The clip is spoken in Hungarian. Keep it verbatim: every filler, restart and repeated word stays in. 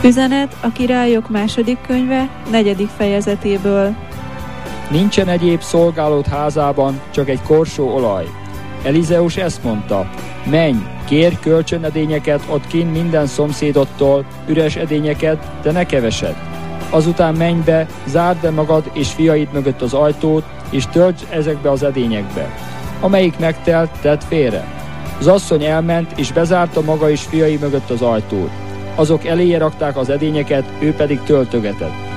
Üzenet a Királyok második könyve, negyedik fejezetéből. Nincsen egyéb szolgálód házában, csak egy korsó olaj. Elizeus ezt mondta: menj, kérj kölcsönedényeket ott kint minden szomszédodtól, üres edényeket, de ne keveset. Azután menj be, zárd be magad és fiaid mögött az ajtót, és töltsd ezekbe az edényekbe. Amelyik megtelt, tedd félre. Az asszony elment, és bezárta maga és fiai mögött az ajtót. Azok eléje rakták az edényeket, ő pedig töltögetett.